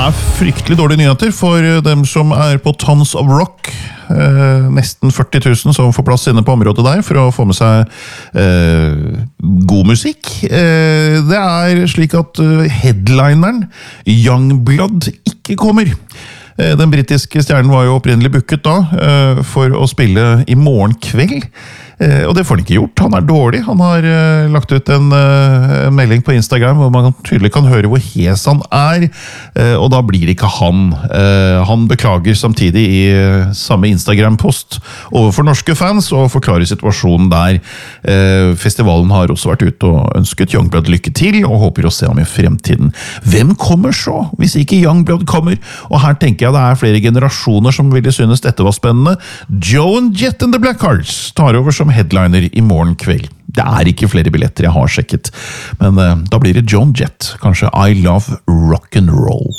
fryktelig dårlige nyheter for dem som på Tons of Rock. Nesten 40 000 som får plass inne på området der for å få med seg god musikk. Det slik at headlineren Youngblood ikke kommer. Den britiske stjernen var jo opprinnelig booket da for å spille i morgen kveld. Og det får han ikke gjort. Han dårlig. Han har lagt ut en melding på Instagram hvor man tydelig kan høre hvor hes han og da blir det ikke han. Han beklager samtidig i samme Instagram-post overfor norske fans og forklarer situasjonen der. Festivalen har også vært ute og ønsket Youngblood lykke til og håper å se ham i fremtiden. Hvem kommer så hvis ikke Youngblood kommer? Og her tenker jeg det flere generasjoner som ville synes dette var spennende. Joan Jett and the Blackhearts tar over som headliner i morgen kveld. Det ikke flere billetter jeg har sjekket, men da blir det Joan Jett. Kanskje I Love Rock'n'Roll.